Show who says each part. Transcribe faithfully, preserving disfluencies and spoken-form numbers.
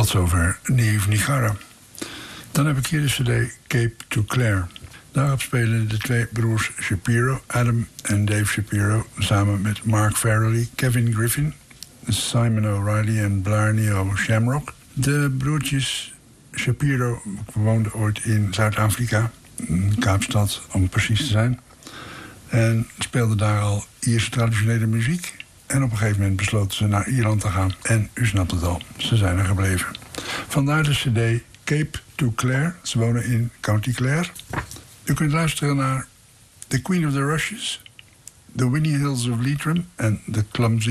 Speaker 1: Tot zover Niamh Nigara. Dan heb ik hier de cd Cape to Clare. Daarop spelen de twee broers Shapiro, Adam en Dave Shapiro, samen met Mark Farrelly, Kevin Griffin, Simon O'Reilly en Blarney O'Shamrock. De broertjes Shapiro woonden ooit in Zuid-Afrika, in Kaapstad om precies te zijn. En speelden daar al Ierse traditionele muziek. En op een gegeven moment besloten ze naar Ierland te gaan. En u snapt het al, ze zijn er gebleven. Vandaar de cd Cape to Clare. Ze wonen in County Clare. U kunt luisteren naar The Queen of the Rushes, The Winnie Hills of Leitrim en The Clumsy